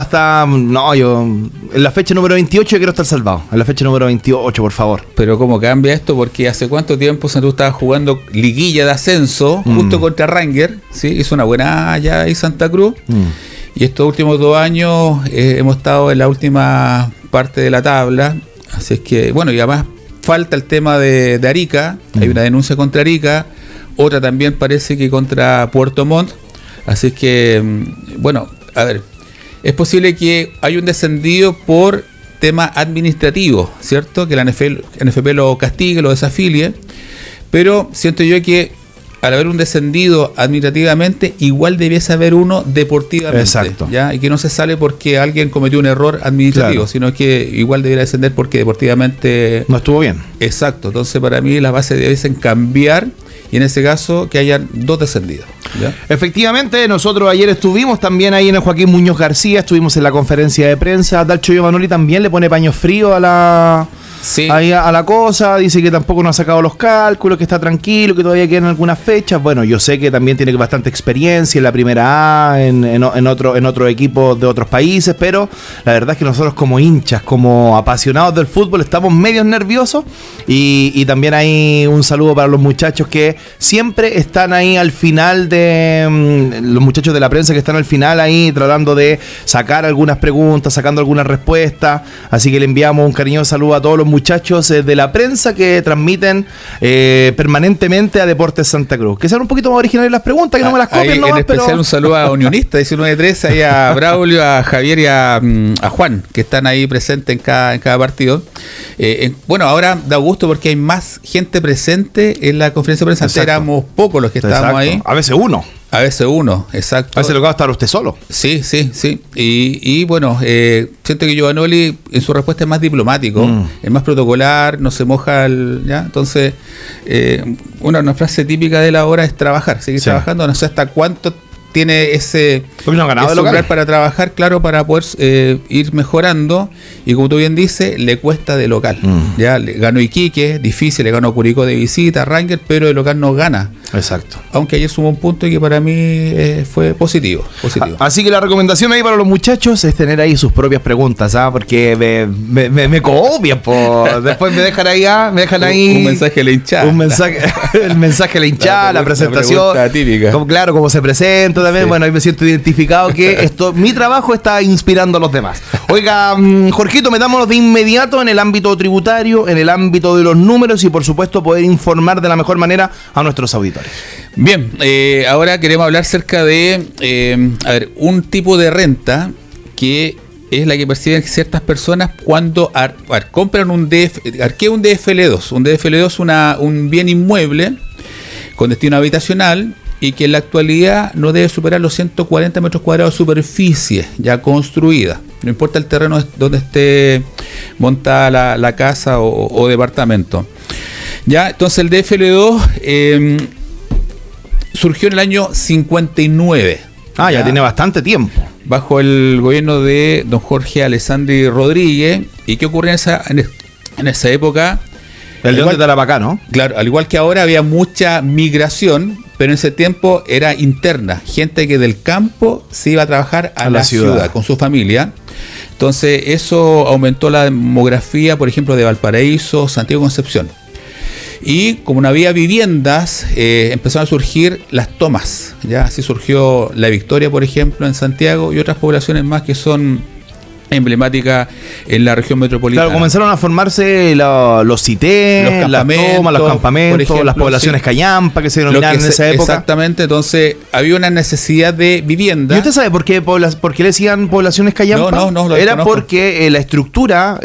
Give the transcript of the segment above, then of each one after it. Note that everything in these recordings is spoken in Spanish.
hasta... No, yo... En la fecha número 28 yo quiero estar salvado. En la fecha número 28, por favor. Pero ¿cómo cambia esto? Porque hace cuánto tiempo Santa Cruz estaba jugando liguilla de ascenso justo contra Ranger, ¿sí? Hizo una buena ya ahí Santa Cruz. Y estos últimos 2 años hemos estado en la última parte de la tabla. Así es que, bueno, y además falta el tema de Arica. Hay una denuncia contra Arica. Otra también parece que contra Puerto Montt. Así es que, bueno, a ver, es posible que haya un descendido por tema administrativo, ¿cierto? Que la NFP lo castigue, lo desafilie. Pero siento yo que al haber un descendido administrativamente, igual debiese haber uno deportivamente. Exacto. ¿Ya? Y que no se sale porque alguien cometió un error administrativo, Claro. sino que igual debería descender porque deportivamente... No estuvo bien. Exacto. Entonces, para mí, las bases debiesen cambiar y en ese caso que hayan 2 descendidos. ¿Ya? Efectivamente, nosotros ayer estuvimos también ahí en el Joaquín Muñoz García, estuvimos en la conferencia de prensa. Dalcho Giovanoli también le pone paño frío a la... Sí. Ahí a la cosa, dice que tampoco nos ha sacado los cálculos, que está tranquilo, que todavía quedan algunas fechas. Bueno, yo sé que también tiene bastante experiencia en la primera A, en otros equipos de otros países, pero la verdad es que nosotros como hinchas, como apasionados del fútbol, estamos medios nerviosos y también hay un saludo para los muchachos que siempre están ahí al final los muchachos de la prensa que están al final ahí tratando de sacar algunas preguntas, sacando algunas respuestas, así que le enviamos un cariñoso saludo a todos los muchachos de la prensa que transmiten permanentemente a Deportes Santa Cruz. Que sean un poquito más originales las preguntas, que no me las copien ahí, nomás, en especial pero... un saludo a Unionista 19-13, ahí a Braulio, a Javier y a Juan, que están ahí presentes en cada partido. Bueno, ahora da gusto porque hay más gente presente en la conferencia de prensa. Antes éramos pocos los que estábamos ahí. A veces uno. A veces uno, exacto. A veces lo que va a estar usted solo. Sí. Y bueno, siento que Giovanoli en su respuesta es más diplomático, es más protocolar, no se moja ¿ya? Entonces, una frase típica de la hora es trabajar, seguir trabajando, no sé hasta cuánto tiene ese lugar para trabajar, claro, para poder ir mejorando. Y como tú bien dices, le cuesta de local. Ya le ganó Iquique, difícil, le ganó Curicó de visita, Ranger, pero de local no gana. Exacto. Aunque ayer sumó un punto y que para mí fue positivo. Así que la recomendación ahí para los muchachos es tener ahí sus propias preguntas, ¿ah? Porque me copian, después me dejan ahí un mensaje a la hinchada. El mensaje a la hinchada, la presentación. La típica. Claro, cómo se presenta también. Sí. Bueno, ahí me siento identificado que mi trabajo está inspirando a los demás. Oiga, Jorgito, metámonos de inmediato en el ámbito tributario, en el ámbito de los números y por supuesto poder informar de la mejor manera a nuestros auditores. Bien, ahora queremos hablar acerca de un tipo de renta que es la que perciben ciertas personas cuando compran un ¿qué es un DFL2? Un DFL2 es un bien inmueble con destino habitacional y que en la actualidad no debe superar los 140 metros cuadrados de superficie ya construida. No importa el terreno donde esté montada la casa o departamento. Ya, entonces el DFL2 surgió en el año 59. Ya tiene bastante tiempo. Bajo el gobierno de don Jorge Alessandri Rodríguez. ¿Y qué ocurrió en esa época? El León de Tarapacá, ¿no? Claro, al igual que ahora había mucha migración, pero en ese tiempo era interna. Gente que del campo se iba a trabajar a la ciudad con su familia. Entonces eso aumentó la demografía, por ejemplo, de Valparaíso, Santiago, Concepción. Y como no había viviendas, empezaron a surgir las tomas. Ya así surgió La Victoria, por ejemplo, en Santiago y otras poblaciones más que son emblemática en la región metropolitana. Claro, comenzaron a formarse los CITE, las tomas, los campamentos, ejemplo, las poblaciones callampa que se denominaban en esa época. Exactamente, entonces había una necesidad de vivienda. ¿Y usted sabe por qué le decían poblaciones callampa? No, era desconozco. Porque la estructura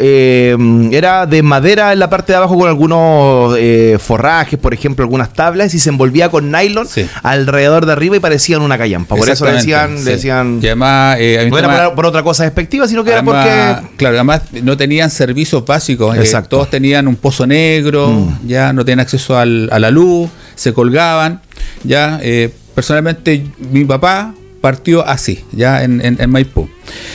era de madera en la parte de abajo con algunos forrajes, por ejemplo, algunas tablas, y se envolvía con nylon alrededor de arriba y parecían una callampa. Por eso le decían y además, no era por otra cosa despectiva, sino que además, claro, además no tenían servicios básicos. Todos tenían un pozo negro, ya no tenían acceso a la luz, se colgaban. Ya personalmente mi papá partió así, ya en Maipú.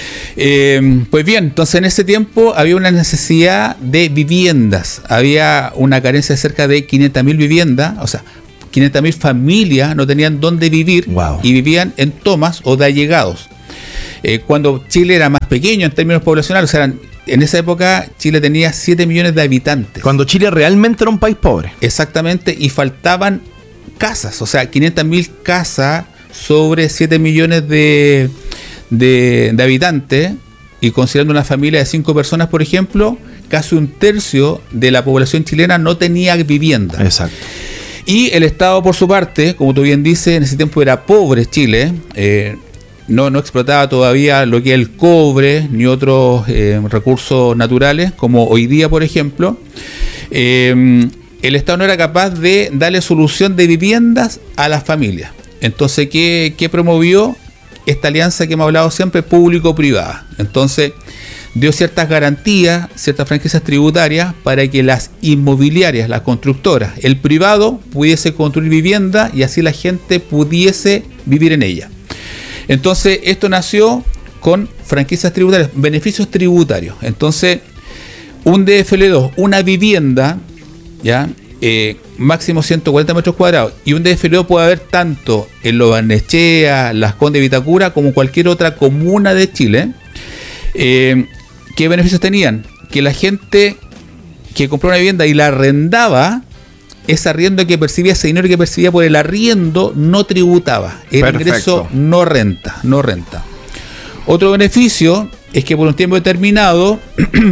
Pues bien, entonces en ese tiempo había una necesidad de viviendas, había una carencia de cerca de 500.000 viviendas, o sea, 500.000 familias no tenían dónde vivir y vivían en tomas o de allegados. cuando Chile era más pequeño en términos poblacionales, o sea, en esa época Chile tenía 7 millones de habitantes. Cuando Chile realmente era un país pobre. Exactamente, y faltaban casas, o sea, 500.000 casas sobre 7 millones de habitantes, y considerando una familia de 5 personas, por ejemplo, casi un tercio de la población chilena no tenía vivienda. Exacto. Y el Estado, por su parte, como tú bien dices, en ese tiempo era pobre Chile, no explotaba todavía lo que es el cobre ni otros recursos naturales, como hoy día, por ejemplo. El Estado no era capaz de darle solución de viviendas a las familias. Entonces, ¿qué promovió? Esta alianza que hemos hablado siempre, público-privada. Entonces, dio ciertas garantías, ciertas franquicias tributarias para que las inmobiliarias, las constructoras, el privado pudiese construir vivienda y así la gente pudiese vivir en ella. Entonces, esto nació con franquicias tributarias, beneficios tributarios. Entonces, un DFL2, una vivienda, ¿ya? Máximo 140 metros cuadrados, y un DFL2 puede haber tanto en Lo Barnechea, Las Condes, Vitacura, como cualquier otra comuna de Chile. ¿Qué beneficios tenían? Que la gente que compró una vivienda y la arrendaba, ese arriendo que percibía, ese dinero que percibía por el arriendo, no tributaba. Era ingreso no renta. Otro beneficio es que por un tiempo determinado,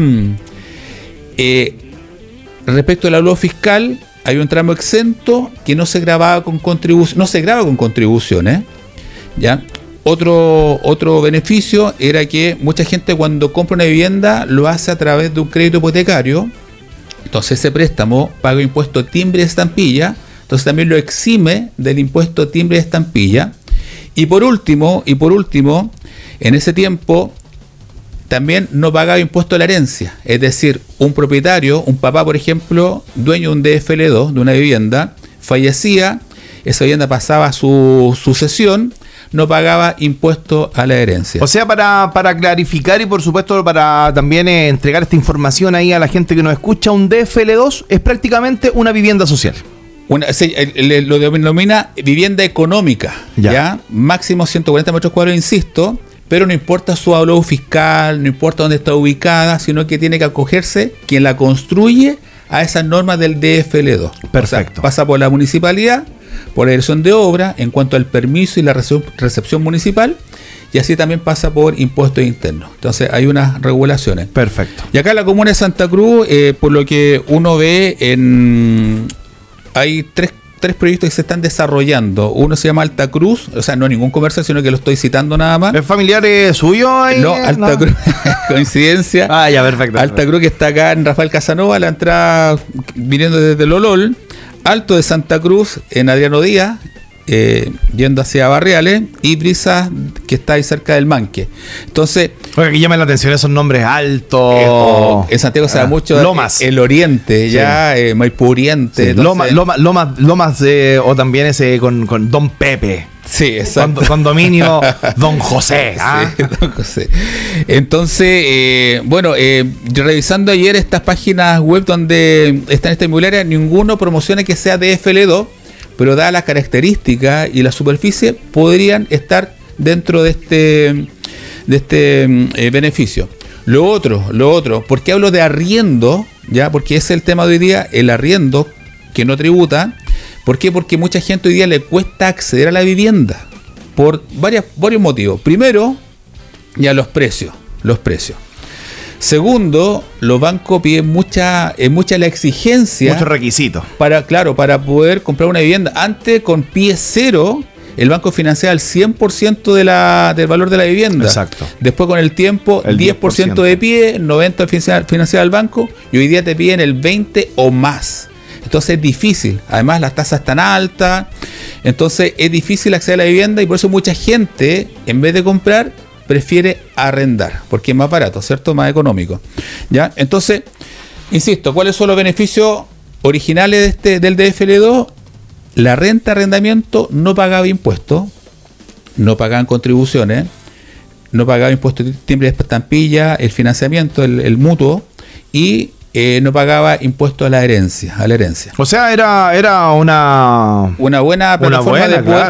respecto al avalúo fiscal, hay un tramo exento que no se grababa con contribución, no se graba con contribuciones, ¿ya? Otro beneficio era que mucha gente cuando compra una vivienda lo hace a través de un crédito hipotecario. Entonces ese préstamo paga impuesto timbre de estampilla, entonces también lo exime del impuesto timbre de estampilla. Y por último, en ese tiempo también no pagaba impuesto a la herencia. Es decir, un propietario, un papá por ejemplo, dueño de un DFL2, de una vivienda, fallecía, esa vivienda pasaba a su sucesión, no pagaba impuesto a la herencia. O sea, para clarificar y por supuesto para también entregar esta información ahí a la gente que nos escucha, un DFL2 es prácticamente una vivienda social. Lo denomina vivienda económica, ¿ya? Máximo 140 metros cuadrados, insisto, pero no importa su avalúo fiscal, no importa dónde está ubicada, sino que tiene que acogerse quien la construye a esas normas del DFL2. Perfecto. O sea, pasa por la municipalidad, por la dirección de obra, en cuanto al permiso y la recepción municipal, y así también pasa por impuestos internos. Entonces hay unas regulaciones. Perfecto. Y acá en la comuna de Santa Cruz, por lo que uno ve, hay tres proyectos que se están desarrollando. Uno se llama Alta Cruz, o sea, no es ningún comercial, sino que lo estoy citando nada más. ¿Es familiar suyo ahí? No, Alta Cruz, coincidencia. Ah, ya, perfecto. Alta Cruz, que está acá en Rafael Casanova, la entrada viniendo desde Lolol. Alto de Santa Cruz, en Adriano Díaz, yendo hacia Barriales, y Brisa, que está ahí cerca del Manque. Entonces, oiga, que llaman la atención esos nombres altos. En Santiago se da mucho Lomas. El Oriente, sí. Ya Maipú Oriente. Sí. Lomas o también ese con Don Pepe. Sí, exacto. Condominio Don José. ¿Ah? Sí, Don José. Entonces, revisando ayer estas páginas web donde están esta inmobiliaria, ninguno promociona que sea DFL2, pero dadas las características y la superficie, podrían estar dentro de este beneficio. Lo otro, ¿por qué hablo de arriendo? ¿Ya? Porque ese es el tema de hoy día, el arriendo que no tributa. ¿Por qué? Porque mucha gente hoy día le cuesta acceder a la vivienda por varios motivos. Primero, ya los precios. Segundo, los bancos piden mucha la exigencia. Muchos requisitos. Para poder comprar una vivienda. Antes, con pie cero, el banco financiaba el 100% del valor de la vivienda. Exacto. Después, con el tiempo, el 10% de pie, 90% financiaba el banco, y hoy día te piden el 20% o más. Entonces es difícil, además las tasas están altas, entonces es difícil acceder a la vivienda, y por eso mucha gente, en vez de comprar, prefiere arrendar, porque es más barato, ¿cierto? Más económico. ¿Ya? Entonces, insisto, ¿cuáles son los beneficios originales del DFL2? La renta, arrendamiento, no pagaba impuestos, no pagaban contribuciones, no pagaba impuestos de timbre de estampilla, el financiamiento, el mutuo, y no pagaba impuestos a la herencia. O sea, era una buena plataforma de poder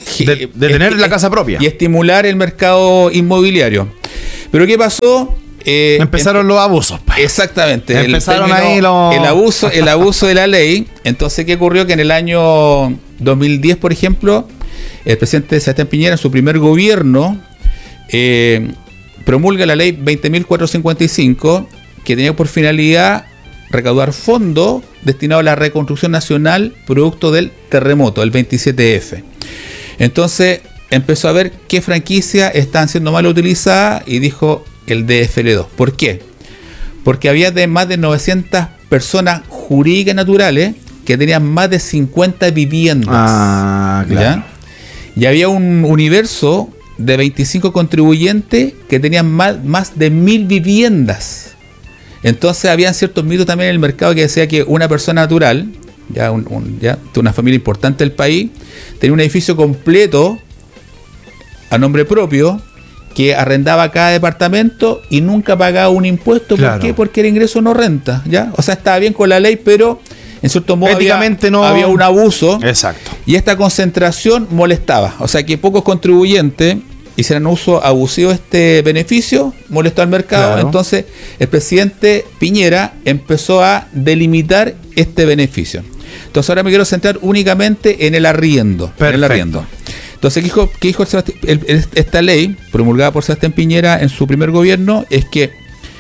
de tener la casa propia. Y estimular el mercado inmobiliario. Pero ¿qué pasó? Empezaron los abusos. Exactamente. Empezaron ahí el abuso de la ley. Entonces, ¿qué ocurrió? Que en el año 2010, por ejemplo, el presidente Sebastián Piñera, en su primer gobierno, promulga la ley 20.455, que tenía por finalidad recaudar fondos destinados a la reconstrucción nacional producto del terremoto, el 27F. Entonces empezó a ver qué franquicias están siendo mal utilizadas y dijo el DFL2. ¿Por qué? Porque había más de 900 personas jurídicas naturales que tenían más de 50 viviendas. Ah, claro. ¿Ya? Y había un universo de 25 contribuyentes que tenían más de 1000 viviendas. Entonces habían ciertos mitos también en el mercado que decía que una persona natural, una familia importante del país, tenía un edificio completo a nombre propio, que arrendaba cada departamento y nunca pagaba un impuesto. Claro. ¿Por qué? Porque el ingreso no renta, ¿ya? O sea, estaba bien con la ley, pero en cierto modo éticamente había un abuso. Exacto. Y esta concentración molestaba. O sea, que pocos contribuyentes hicieran uso abusivo de este beneficio, molestó al mercado. Claro. Entonces, el presidente Piñera empezó a delimitar este beneficio. Entonces, ahora me quiero centrar únicamente en el arriendo. Perfecto. En el arriendo. Entonces, ¿qué dijo esta ley, promulgada por Sebastián Piñera en su primer gobierno? Es que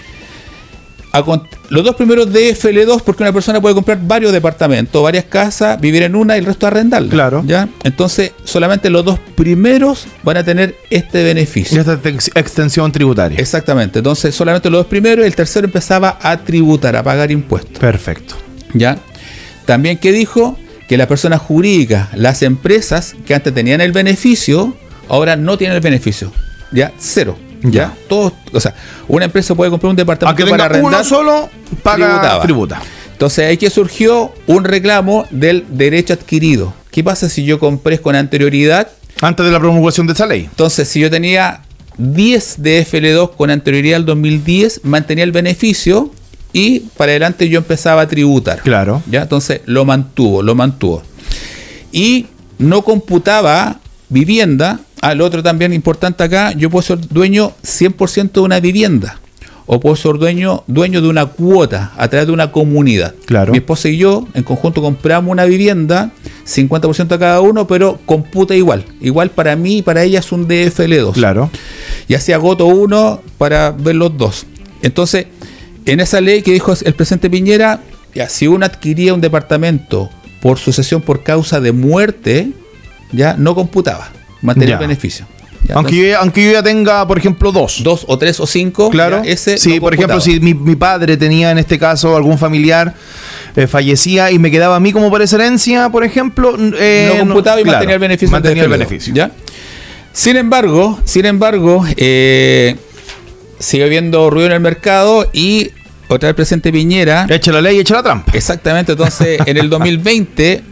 los dos primeros DFL2, porque una persona puede comprar varios departamentos, varias casas, vivir en una y el resto arrendarla. Claro. ¿Ya? Entonces, solamente los dos primeros van a tener este beneficio. Y esta extensión tributaria. Exactamente. Entonces, solamente los dos primeros y el tercero empezaba a tributar, a pagar impuestos. Perfecto. ¿Ya? También, ¿qué dijo? Que las personas jurídicas, las empresas que antes tenían el beneficio, ahora no tienen el beneficio. ¿Ya? Cero. ¿Ya? Todos, o sea, una empresa puede comprar un departamento para arrendar. Uno solo tributa. Entonces ahí que surgió un reclamo del derecho adquirido. ¿Qué pasa si yo compré con anterioridad? Antes de la promulgación de esa ley. Entonces, si yo tenía 10 DFL2 con anterioridad al 2010, mantenía el beneficio y para adelante yo empezaba a tributar. Claro. ¿Ya? Entonces lo mantuvo. Y no computaba vivienda. Lo otro también importante acá, yo puedo ser dueño 100% de una vivienda. O puedo ser dueño de una cuota a través de una comunidad. Claro. Mi esposa y yo en conjunto compramos una vivienda, 50% a cada uno, pero computa igual. Igual para mí y para ella es un DFL2. Claro. Y así agoto uno para ver los dos. Entonces, en esa ley que dijo el presidente Piñera, ya, si uno adquiría un departamento por sucesión por causa de muerte, ya no computaba, mantenía el beneficio. Ya, aunque yo ya tenga, por ejemplo, dos o tres o cinco, claro. Ya, ese sí, no por ejemplo, computaba. si mi padre tenía en este caso algún familiar fallecía y me quedaba a mí como por esa herencia, por ejemplo, no computaba y claro, mantenía el beneficio. Mantenía el beneficio. ¿Ya? Sin embargo, sigue habiendo ruido en el mercado y otra vez el presidente Piñera echa la ley y echa la trampa. Exactamente. Entonces, en el 2020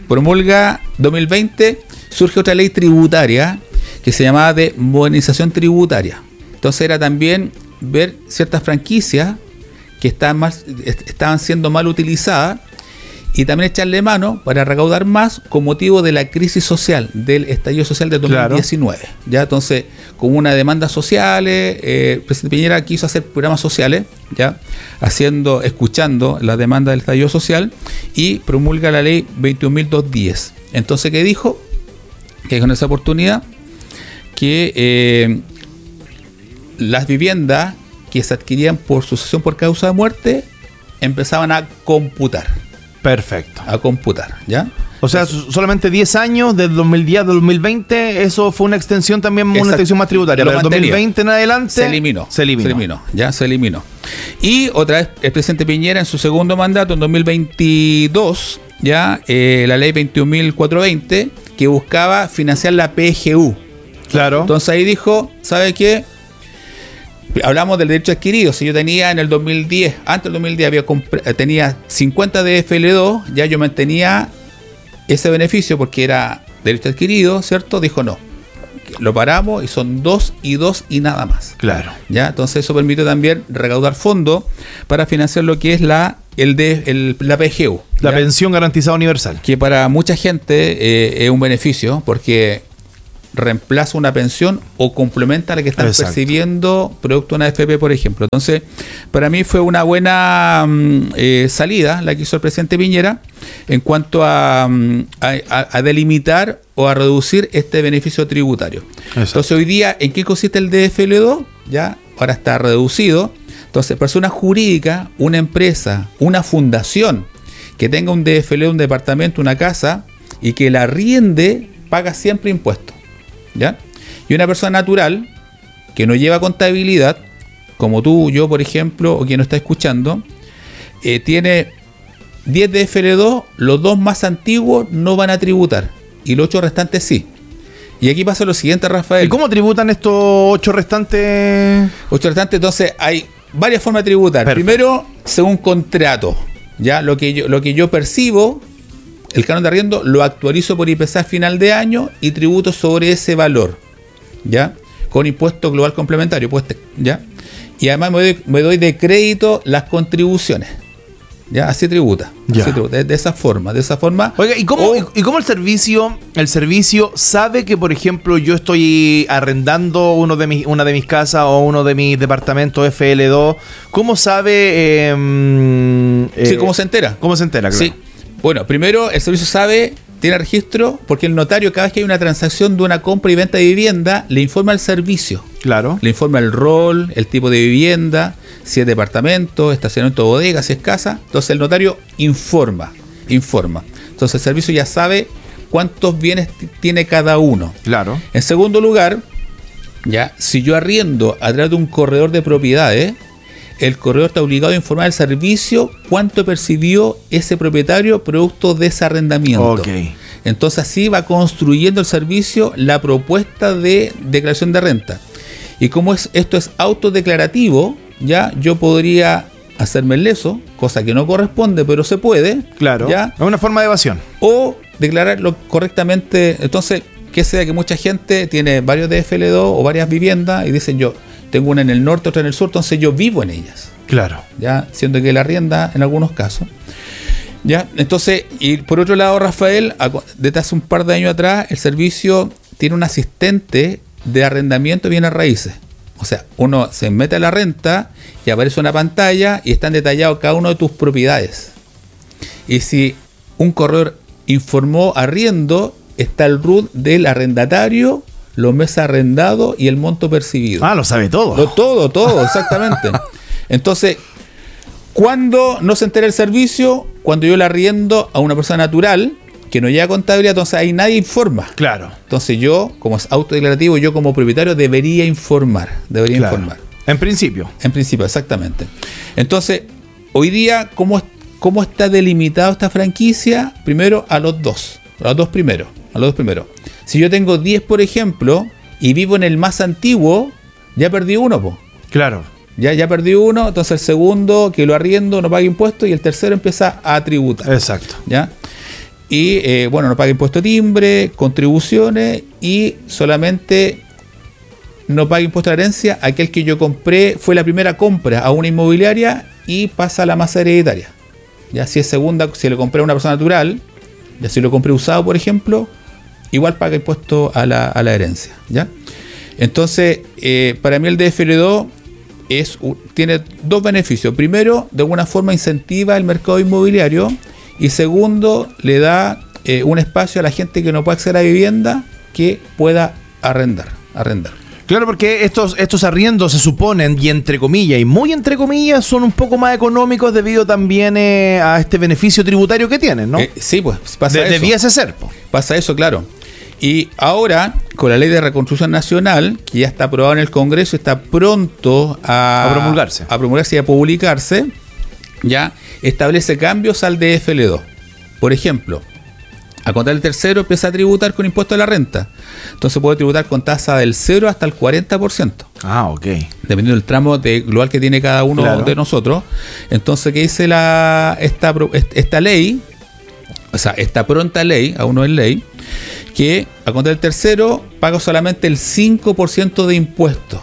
surge otra ley tributaria que se llamaba de modernización tributaria. Entonces era también ver ciertas franquicias que estaban siendo mal utilizadas y también echarle mano para recaudar más con motivo de la crisis social, del estallido social de 2019. Claro. ¿Ya? Entonces, como una demanda sociales, el presidente Piñera quiso hacer programas sociales, ¿ya? Escuchando la demanda del estallido social y promulga la ley 21.210. Entonces, ¿qué dijo? Que dijo en esa oportunidad que las viviendas que se adquirían por sucesión por causa de muerte empezaban a computar. Perfecto. A computar, ¿ya? O sea, solamente 10 años, del 2010 al 2020, eso fue una extensión también, una extensión más tributaria. Pero del 2020 en adelante se eliminó. Se eliminó. Y otra vez el presidente Piñera en su segundo mandato, en 2022, ya la ley 21.420, que buscaba financiar la PGU. Claro. Entonces ahí dijo, ¿sabe qué? Hablamos del derecho adquirido. Si yo tenía en el 2010, antes del 2010 tenía 50 de FL2, ya yo mantenía ese beneficio porque era derecho adquirido, ¿cierto? Dijo no. Lo paramos y son 2 y 2 y nada más. Claro. ¿Ya? Entonces eso permite también recaudar fondos para financiar lo que es la PGU. La pensión garantizada universal. Que para mucha gente es un beneficio porque reemplaza una pensión o complementa a la que están percibiendo producto de una AFP, por ejemplo. Entonces, para mí fue una buena salida la que hizo el presidente Piñera en cuanto a delimitar o a reducir este beneficio tributario. Exacto. Entonces, hoy día, ¿en qué consiste el DFL2? Ya, ahora está reducido. Entonces, persona jurídica, una empresa, una fundación que tenga un DFL, un departamento, una casa y que la arriende, paga siempre impuestos. ¿Ya? Y una persona natural que no lleva contabilidad, como tú, yo, por ejemplo, o quien nos está escuchando, tiene 10 DFL2, los 2 más antiguos no van a tributar y los 8 restantes sí. Y aquí pasa lo siguiente, Rafael. ¿Y cómo tributan estos 8 restantes? 8 restantes, entonces hay varias formas de tributar. Perfecto. Primero, según contrato, ya lo que yo percibo, el canon de arriendo lo actualizo por IPC a final de año y tributo sobre ese valor, ¿ya? Con impuesto global complementario, pues, ¿ya? Y además me doy de crédito las contribuciones, ¿ya? Así tributa, de esa forma. Oiga, ¿y cómo el servicio sabe que, por ejemplo, yo estoy arrendando una de mis casas o uno de mis departamentos FL2? ¿Cómo sabe? Sí, ¿cómo se entera? ¿Cómo se entera? Claro. Sí. Bueno, primero el servicio sabe, tiene registro, porque el notario cada vez que hay una transacción de una compra y venta de vivienda, le informa al servicio. Claro. Le informa el rol, el tipo de vivienda, si es departamento, estacionamiento de bodega, si es casa. Entonces el notario informa. Entonces el servicio ya sabe cuántos bienes tiene cada uno. Claro. En segundo lugar, ya, si yo arriendo a través de un corredor de propiedades, el corredor está obligado a informar al servicio cuánto percibió ese propietario producto de ese arrendamiento. Okay. Entonces así va construyendo el servicio la propuesta de declaración de renta. Y como esto es autodeclarativo, ya yo podría hacerme el leso, cosa que no corresponde, pero se puede. Claro. ¿Ya? Es una forma de evasión. O declararlo correctamente. Entonces, que sea que mucha gente tiene varios DFL2 o varias viviendas y dicen yo tengo una en el norte, otra en el sur, entonces yo vivo en ellas. Claro. Ya, siendo que la arrienda en algunos casos. Ya, entonces, y por otro lado, Rafael, desde hace un par de años atrás, el servicio tiene un asistente de arrendamiento de bienes raíces. O sea, uno se mete a la renta y aparece una pantalla y están detallados cada una de tus propiedades. Y si un corredor informó arriendo, está el RUT del arrendatario, los meses arrendados y el monto percibido. Ah, lo sabe todo. Todo, exactamente. Entonces, ¿cuándo no se entera el servicio? Cuando yo le arriendo a una persona natural que no lleva contabilidad, entonces ahí nadie informa. Claro. Entonces yo, como es autodeclarativo, yo como propietario debería informar. Informar. En principio, exactamente. Entonces, hoy día, ¿cómo está delimitado esta franquicia? Primero, a los dos primeros. Si yo tengo 10, por ejemplo, y vivo en el más antiguo, ya perdí uno, po. Claro. Ya perdí uno, entonces el segundo que lo arriendo no paga impuestos y el tercero empieza a tributar. Exacto. ¿Ya? Y no paga impuesto de timbre, contribuciones y solamente no paga impuesto de herencia aquel que yo compré, fue la primera compra a una inmobiliaria y pasa a la masa hereditaria. Ya si es segunda, si le compré a una persona natural, ya si lo compré usado, por ejemplo, igual paga impuesto a la herencia, ¿ya? Entonces, para mí el DFL2 tiene dos beneficios. Primero, de alguna forma incentiva el mercado inmobiliario y segundo, le da un espacio a la gente que no puede acceder a vivienda que pueda arrendar. Claro, porque estos arriendos se suponen, y entre comillas, y muy entre comillas, son un poco más económicos debido también a este beneficio tributario que tienen, ¿no? Sí, pues pasa eso. Debiese ser, pues. Pasa eso, claro. Y ahora, con la Ley de Reconstrucción Nacional, que ya está aprobada en el Congreso, está pronto a promulgarse y a publicarse, ya establece cambios al DFL2. Por ejemplo, a contar el tercero empieza a tributar con impuesto a la renta. Entonces puede tributar con tasa del 0 hasta el 40%. Ah, ok. Dependiendo del tramo global que tiene cada uno de nosotros. Entonces, ¿qué dice esta ley? O sea, esta pronta ley, aún no es ley, que a contar el tercero paga solamente el 5% de impuesto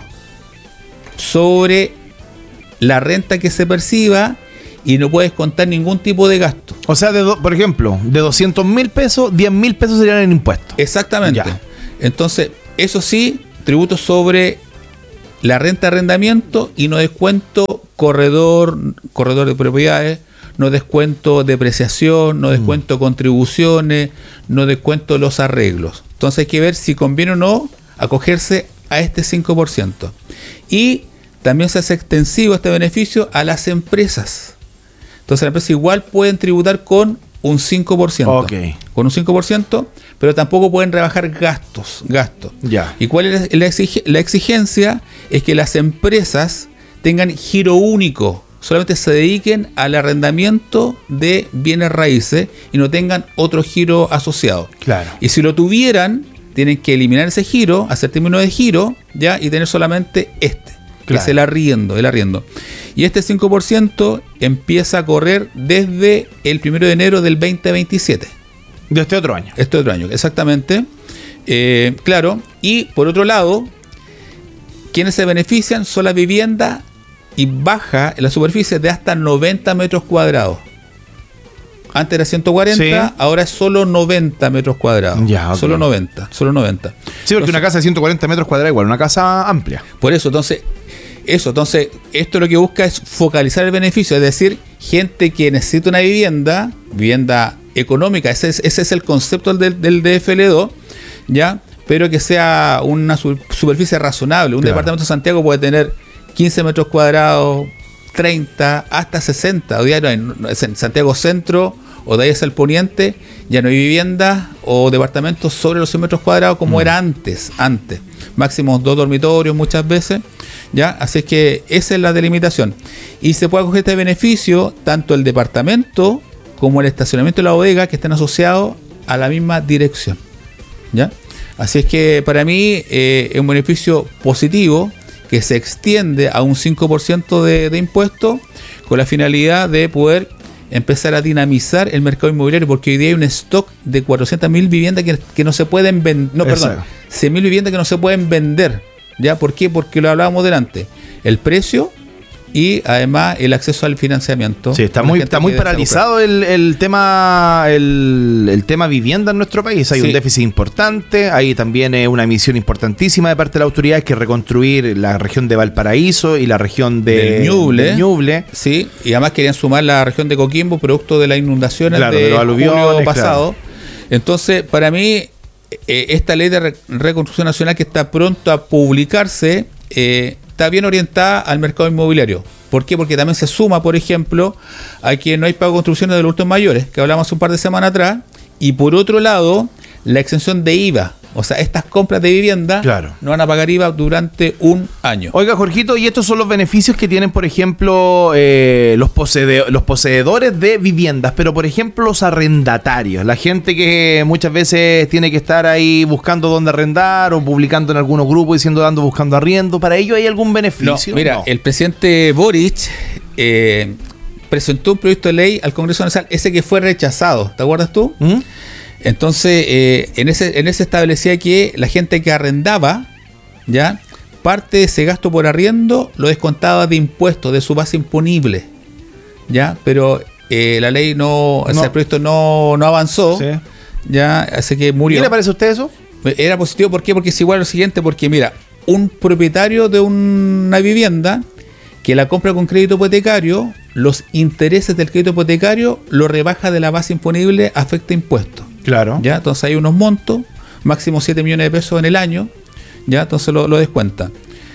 sobre la renta que se perciba y no puedes contar ningún tipo de gasto. O sea, por ejemplo, de 200.000 pesos, 10.000 pesos serían en impuestos. Exactamente. Ya. Entonces, eso sí, tributo sobre la renta de arrendamiento y no descuento corredor de propiedades, no descuento depreciación, no descuento contribuciones, no descuento los arreglos. Entonces hay que ver si conviene o no acogerse a este 5%. Y también se hace extensivo este beneficio a las empresas. Entonces las empresas igual pueden tributar con un 5%. Okay. Con un 5%, pero tampoco pueden rebajar gastos. Ya. ¿Y cuál es la exigencia? Es que las empresas tengan giro único, solamente se dediquen al arrendamiento de bienes raíces y no tengan otro giro asociado. Claro. Y si lo tuvieran, tienen que eliminar ese giro, hacer término de giro, ya, y tener solamente que es el arriendo. Y este 5% empieza a correr desde el 1 de enero del 2027. De este otro año. Este otro año, exactamente. Claro, y por otro lado, quienes se benefician son las viviendas y baja en la superficie de hasta 90 metros cuadrados. Antes era 140, sí. Ahora es solo 90 metros cuadrados. Ya, okay. Solo 90. Sí, porque entonces, una casa de 140 metros cuadrados igual, una casa amplia. Por eso, entonces, esto lo que busca es focalizar el beneficio, es decir, gente que necesita una vivienda económica, ese es el concepto del DFL2, ¿ya? Pero que sea una superficie razonable. Un departamento de Santiago puede tener 15 metros cuadrados, 30, hasta 60. Hoy día no hay, en Santiago Centro o de ahí hacia el poniente ya no hay viviendas o departamentos sobre los 100 metros cuadrados como era antes. Máximo 2 dormitorios muchas veces, ¿ya? Así que esa es la delimitación. Y se puede acoger este beneficio tanto el departamento como el estacionamiento de la bodega, que estén asociados a la misma dirección, ¿ya? Así es que para mí es un beneficio positivo que se extiende a un 5% de impuesto con la finalidad de poder empezar a dinamizar el mercado inmobiliario, porque hoy día hay un stock de 400.000 viviendas que no se pueden vender, 100.000 viviendas que no se pueden vender, ¿ya? ¿Por qué? Porque lo hablábamos delante, el precio y además el acceso al financiamiento. Sí, está muy paralizado el tema vivienda en nuestro país. Hay un déficit importante, hay también una misión importantísima de parte de la autoridad, que es reconstruir la región de Valparaíso y la región del Ñuble. Sí, y además querían sumar la región de Coquimbo, producto de las inundaciones de los julio pasado. Claro. Entonces, para mí, esta ley de reconstrucción nacional que está pronto a publicarse, está bien orientada al mercado inmobiliario. ¿Por qué? Porque también se suma, por ejemplo, a que no hay pago de construcciones de los hurtos mayores, que hablamos un par de semanas atrás, y por otro lado, la exención de IVA. O sea, estas compras de vivienda no van a pagar IVA durante un año. Oiga, Jorgito, y estos son los beneficios que tienen, por ejemplo, los poseedores de viviendas, pero por ejemplo los arrendatarios, la gente que muchas veces tiene que estar ahí buscando dónde arrendar o publicando en algunos grupos diciendo buscando arriendo. ¿Para ello hay algún beneficio? No, el presidente Boric presentó un proyecto de ley al Congreso Nacional, ese que fue rechazado, ¿te acuerdas tú? Entonces, en ese establecía que la gente que arrendaba, ya, parte de ese gasto por arriendo lo descontaba de impuestos, de su base imponible, ya, pero la ley el proyecto no avanzó, ya, así que murió. ¿Qué le parece a usted eso? Era positivo, ¿por qué? Porque es igual a lo siguiente, porque mira, un propietario de una vivienda que la compra con crédito hipotecario, los intereses del crédito hipotecario lo rebaja de la base imponible, afecta impuestos. Claro. ¿Ya? Entonces hay unos montos, máximo 7 millones de pesos en el año, ¿ya? Entonces lo descuenta.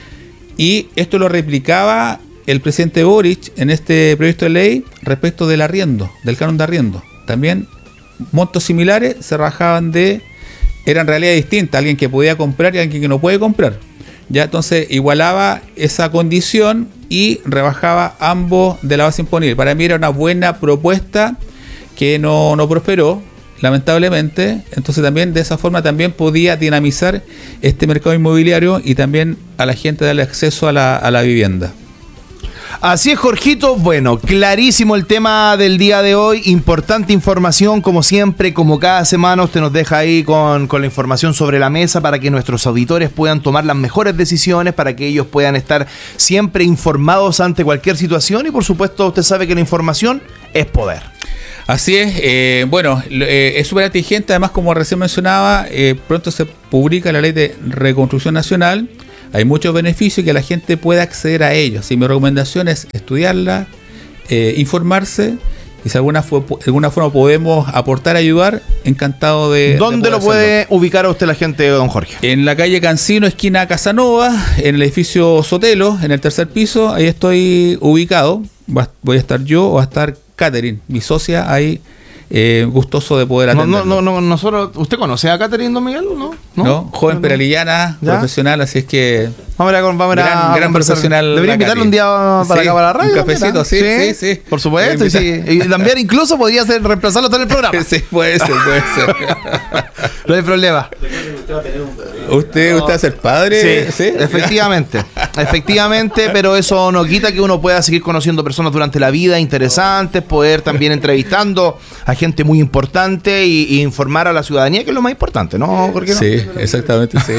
Y esto lo replicaba el presidente Boric en este proyecto de ley respecto del arriendo, del canon de arriendo. También montos similares se rebajaban eran realidades distintas, alguien que podía comprar y alguien que no puede comprar. Ya, entonces igualaba esa condición y rebajaba ambos de la base imponible. Para mí era una buena propuesta que no prosperó, lamentablemente. Entonces también de esa forma también podía dinamizar este mercado inmobiliario y también a la gente darle acceso a la vivienda. Así es, Jorgito. Bueno, clarísimo el tema del día de hoy. Importante información, como siempre, como cada semana usted nos deja ahí con la información sobre la mesa para que nuestros auditores puedan tomar las mejores decisiones, para que ellos puedan estar siempre informados ante cualquier situación. Y por supuesto, usted sabe que la información es poder. Así es, bueno, es súper atingente, además como recién mencionaba, pronto se publica la Ley de Reconstrucción Nacional, hay muchos beneficios que la gente puede acceder a ellos, y mi recomendación es estudiarla, informarse, y si de alguna forma podemos aportar, ayudar, encantado de... ¿Dónde de lo puede ubicar a usted la gente, don Jorge? En la calle Cancino, esquina Casanova, en el edificio Sotelo, en el tercer piso, ahí estoy ubicado, voy a estar yo o va a estar Catherine, mi socia, ahí gustoso de poder atender. Nosotros, ¿usted conoce a Catherine, don Miguel? No, joven peralillana, profesional, así es que vamos a gran profesional. Debería invitarle un día para acá para la radio. Un cafecito, sí. Por supuesto, y también incluso podría reemplazarlo todo en el programa. Sí, puede ser. No hay problema. ¿Usted va a ser padre? Sí. Efectivamente, pero eso no quita que uno pueda seguir conociendo personas durante la vida interesantes, poder también entrevistando a gente muy importante y informar a la ciudadanía, que es lo más importante, ¿no? Porque sí, exactamente, sí.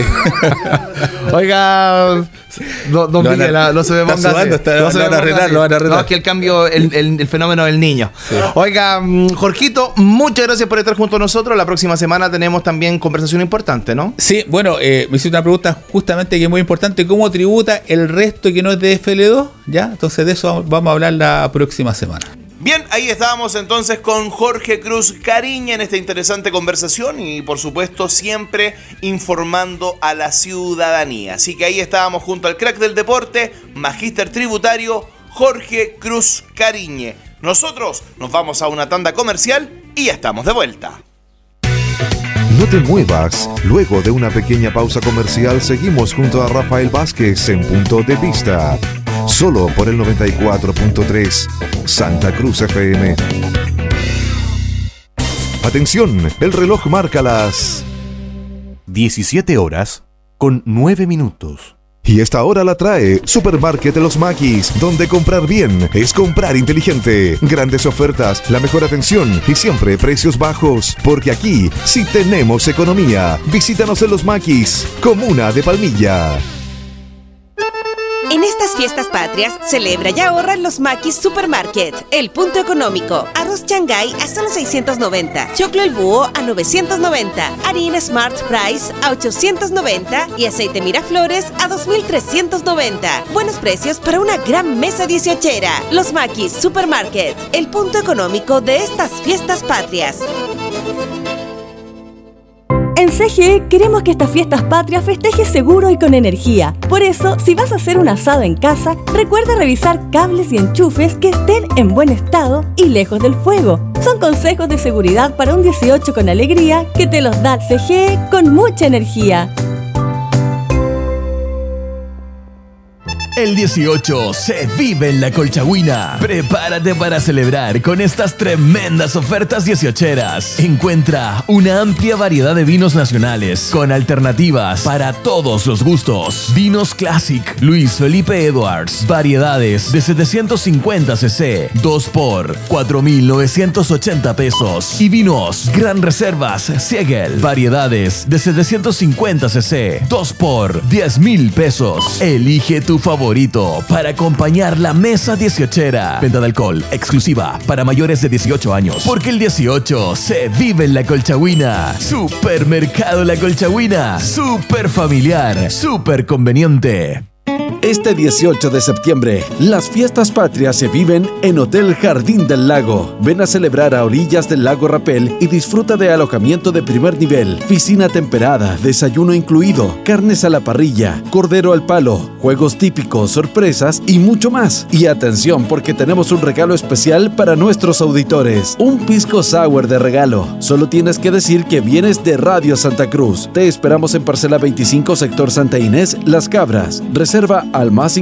Oiga, don Miguel, no se me ponga. Lo van a arreglar. No, es que el cambio, el fenómeno del niño. Sí. Oiga, Jorgito, muchas gracias por estar junto a nosotros. La próxima semana tenemos también conversación importante, ¿no? Sí, bueno, me hiciste una pregunta justamente que es muy importante. ¿Cómo tributa el resto que no es de FL2? ¿Ya? Entonces de eso vamos a hablar la próxima semana. Bien, ahí estábamos entonces con Jorge Cruz Cariña en esta interesante conversación y por supuesto siempre informando a la ciudadanía. Así que ahí estábamos junto al crack del deporte, magíster tributario, Jorge Cruz Cariñe. Nosotros nos vamos a una tanda comercial y ya estamos de vuelta. No te muevas. Luego de una pequeña pausa comercial seguimos junto a Rafael Vázquez en Punto de Vista. Solo por el 94.3 Santa Cruz FM. Atención, el reloj marca las 17 horas con 9 minutos. Y esta hora la trae Supermarket de los Maquis, donde comprar bien es comprar inteligente. Grandes ofertas, la mejor atención y siempre precios bajos. Porque aquí sí tenemos economía. Visítanos en los Maquis, comuna de Palmilla. En estas fiestas patrias, celebra y ahorra en los Maquis Supermarket. El punto económico. Arroz Shanghai a solo 690. Choclo El Búho a 990. Harina Smart Price a 890. Y aceite Miraflores a 2,390. Buenos precios para una gran mesa 18era. Los Maquis Supermarket. El punto económico de estas fiestas patrias. En CGE queremos que estas fiestas patrias festejes seguro y con energía. Por eso, si vas a hacer un asado en casa, recuerda revisar cables y enchufes que estén en buen estado y lejos del fuego. Son consejos de seguridad para un 18 con alegría que te los da CGE con mucha energía. El 18 se vive en la Colchagüina. Prepárate para celebrar con estas tremendas ofertas 18eras. Encuentra una amplia variedad de vinos nacionales con alternativas para todos los gustos. Vinos Classic, Luis Felipe Edwards, variedades de 750 cc, 2 por 4,980 pesos. Y vinos Gran Reservas Siegel, variedades de 750 cc, 2 por 10,000 pesos. Elige tu favorito para acompañar la mesa 18era. Venta de alcohol exclusiva para mayores de 18 años. Porque el 18 se vive en la Colchagüina. Supermercado La Colchagüina. Super familiar, super conveniente. Este 18 de septiembre, las fiestas patrias se viven en Hotel Jardín del Lago. Ven a celebrar a orillas del lago Rapel y disfruta de alojamiento de primer nivel, piscina temperada, desayuno incluido, carnes a la parrilla, cordero al palo, juegos típicos, sorpresas y mucho más. Y atención, porque tenemos un regalo especial para nuestros auditores. Un pisco sour de regalo. Solo tienes que decir que vienes de Radio Santa Cruz. Te esperamos en Parcela 25, sector Santa Inés, Las Cabras. Reserva al más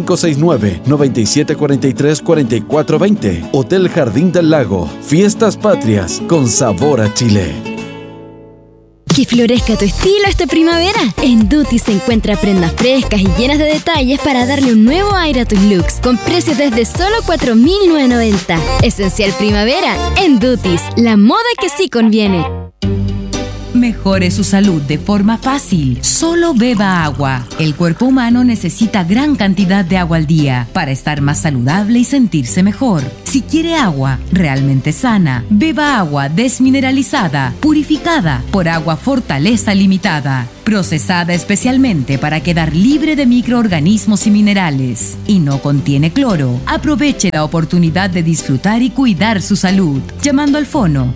569-9743-4420. Hotel Jardín del Lago. Fiestas patrias con sabor a Chile. Que florezca tu estilo esta primavera. En Duty se encuentra prendas frescas y llenas de detalles para darle un nuevo aire a tus looks, con precios desde solo 4,990. Esencial primavera en Duty's, la moda que sí conviene. Mejore su salud de forma fácil. Solo beba agua. El cuerpo humano necesita gran cantidad de agua al día para estar más saludable y sentirse mejor. Si quiere agua realmente sana, beba agua desmineralizada, purificada por Agua Fortaleza Limitada, procesada especialmente para quedar libre de microorganismos y minerales, y no contiene cloro. Aproveche la oportunidad de disfrutar y cuidar su salud, llamando al fono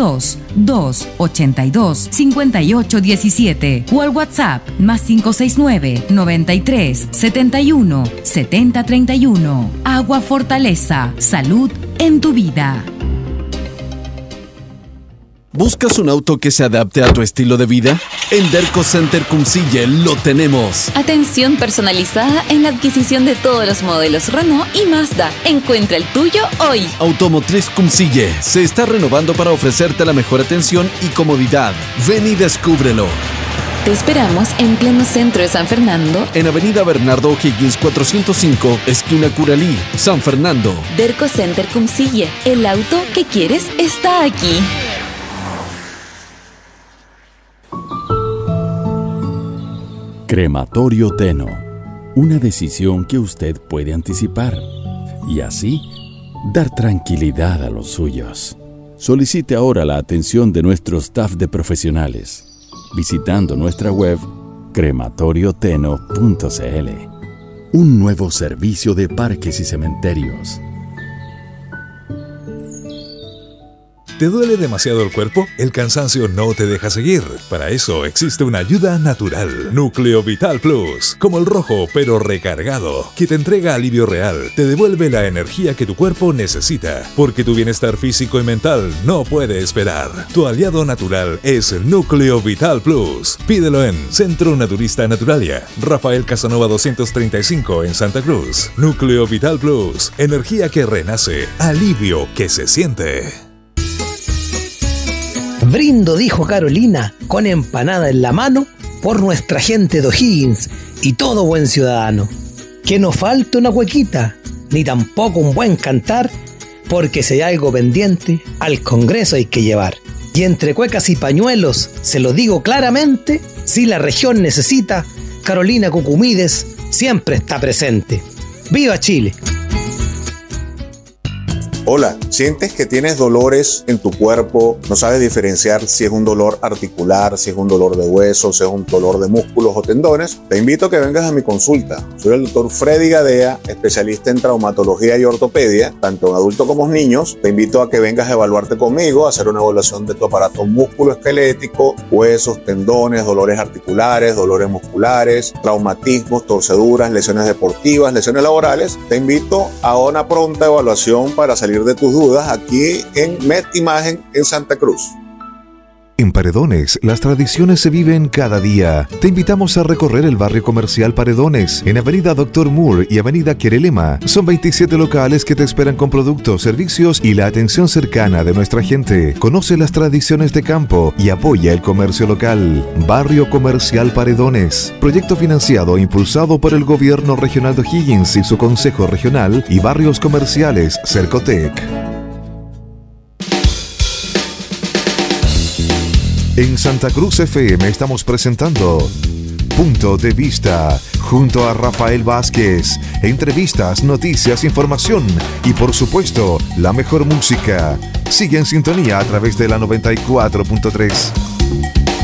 72-282-5817 o al WhatsApp +569 93 71 70 31. Agua Fortaleza, salud en tu vida. ¿Buscas un auto que se adapte a tu estilo de vida? En Derco Center Cumcille lo tenemos. Atención personalizada en la adquisición de todos los modelos Renault y Mazda. Encuentra el tuyo hoy. Automotriz Cumcille se está renovando para ofrecerte la mejor atención y comodidad. Ven y descúbrelo. Te esperamos en pleno centro de San Fernando, en Avenida Bernardo O'Higgins 405, esquina Curalí, San Fernando. Derco Center Cumcille, el auto que quieres está aquí. Crematorio Teno, una decisión que usted puede anticipar y así dar tranquilidad a los suyos. Solicite ahora la atención de nuestro staff de profesionales visitando nuestra web crematorioteno.cl. Un nuevo servicio de parques y cementerios. ¿Te duele demasiado el cuerpo? El cansancio no te deja seguir. Para eso existe una ayuda natural. Núcleo Vital Plus, como el rojo pero recargado, que te entrega alivio real, te devuelve la energía que tu cuerpo necesita, porque tu bienestar físico y mental no puede esperar. Tu aliado natural es Núcleo Vital Plus. Pídelo en Centro Naturista Naturalia, Rafael Casanova 235 en Santa Cruz. Núcleo Vital Plus, energía que renace, alivio que se siente. Brindo, dijo Carolina, con empanada en la mano, por nuestra gente de O'Higgins y todo buen ciudadano. Que no falte una cuequita, ni tampoco un buen cantar, porque si hay algo pendiente, al Congreso hay que llevar. Y entre cuecas y pañuelos, se lo digo claramente, si la región necesita, Carolina Cucumides siempre está presente. ¡Viva Chile! Hola, ¿sientes que tienes dolores en tu cuerpo? ¿No sabes diferenciar si es un dolor articular, si es un dolor de huesos, si es un dolor de músculos o tendones? Te invito a que vengas a mi consulta. Soy el doctor Freddy Gadea, especialista en traumatología y ortopedia, tanto en adultos como en niños. Te invito a que vengas a evaluarte conmigo, a hacer una evaluación de tu aparato musculoesquelético, huesos, tendones, dolores articulares, dolores musculares, traumatismos, torceduras, lesiones deportivas, lesiones laborales. Te invito a una pronta evaluación para salir de tus dudas aquí en Med Imagen en Santa Cruz. En Paredones, las tradiciones se viven cada día. Te invitamos a recorrer el barrio comercial Paredones, en Avenida Dr. Moore y Avenida Querelema. Son 27 locales que te esperan con productos, servicios y la atención cercana de nuestra gente. Conoce las tradiciones de campo y apoya el comercio local. Barrio Comercial Paredones. Proyecto financiado e impulsado por el Gobierno Regional de O'Higgins y su Consejo Regional y Barrios Comerciales Cercotec. En Santa Cruz FM estamos presentando Punto de Vista junto a Rafael Vázquez. Entrevistas, noticias, información y por supuesto la mejor música. Sigue en sintonía a través de la 94.3.